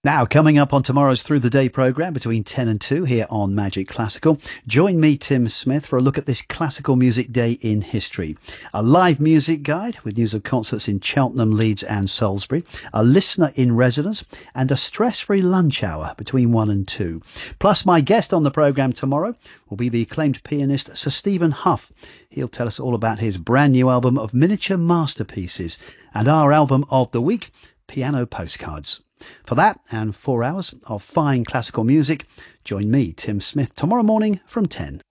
Now, coming up on tomorrow's Through the Day programme between 10 and 2 here on Magic Classical, join me, Tim Smith, for a look at this classical music day in history. A live music guide with news of concerts in Cheltenham, Leeds and Salisbury, a listener in residence and a stress-free lunch hour between 1 and 2. Plus, my guest on the programme tomorrow will be the acclaimed pianist Sir Stephen Hough. He'll tell us all about his brand new album of miniature masterpieces and our album of the week, Piano Postcards. For that and 4 hours of fine classical music, join me, Tim Smith, tomorrow morning from 10.